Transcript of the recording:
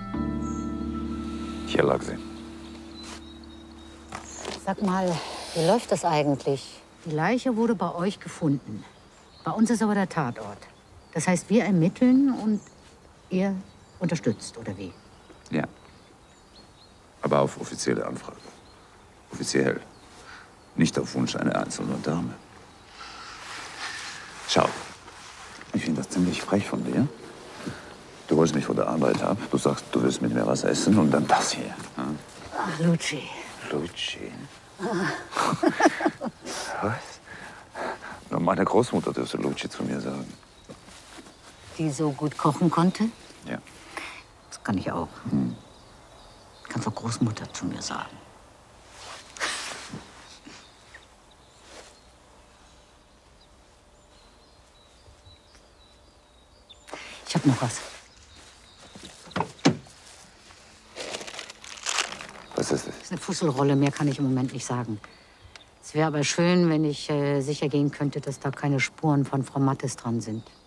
Hier lag sie. Sag mal, wie läuft das eigentlich? Die Leiche wurde bei euch gefunden. Bei uns ist aber der Tatort. Das heißt, wir ermitteln und ihr unterstützt, oder wie? Ja. Aber auf offizielle Anfrage. Offiziell. Nicht auf Wunsch einer einzelnen Dame. Schau, ich finde das ziemlich frech von dir. Du holst mich von der Arbeit ab, du sagst, du willst mit mir was essen und dann das hier. Hm? Ach, Luci. Luci? Was? Nur meine Großmutter dürfte Luci zu mir sagen. Die so gut kochen konnte? Ja. Das kann ich auch. Hm. Kannst auch Großmutter zu mir sagen. Ich hab noch was. Was ist das? Das ist eine Fusselrolle, mehr kann ich im Moment nicht sagen. Es wäre aber schön, wenn ich sicher gehen könnte, dass da keine Spuren von Frau Mattes dran sind.